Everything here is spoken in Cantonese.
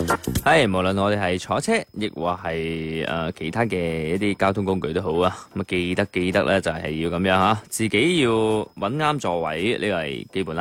係，無論我哋係坐車，亦或係其他嘅一啲交通工具都好啊。咁啊，記得咧，就係要咁樣吓，自己要揾啱座位，呢個係基本啦。